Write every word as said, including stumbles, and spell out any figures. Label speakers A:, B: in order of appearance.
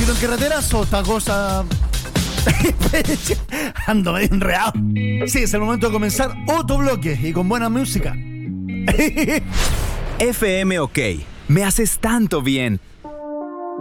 A: poquito en carreteras o esta cosa? Ando medio enredado. Sí, es el momento de comenzar otro bloque y con buena música.
B: F M OK. Me haces tanto bien.